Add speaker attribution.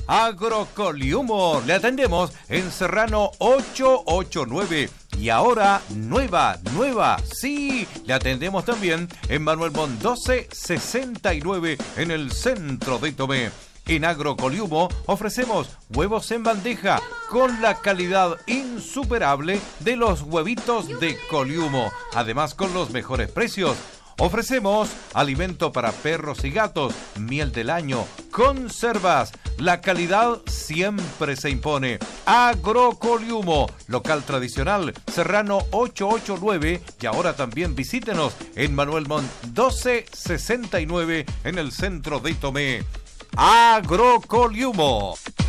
Speaker 1: Agrocoliumo. Le atendemos en Serrano 889. Y ahora, nueva, sí, le atendemos también en Manuel Montt 1269 en el centro de Tomé. En Agrocoliumo ofrecemos huevos en bandeja con la calidad insuperable de los huevitos de Coliumo, además con los mejores precios. Ofrecemos alimento para perros y gatos, miel del año, conservas. La calidad siempre se impone. Agrocoliumo, local tradicional, Serrano 889. Y ahora también visítenos en Manuel Montt 1269 en el centro de Tomé. Agrocoliumo.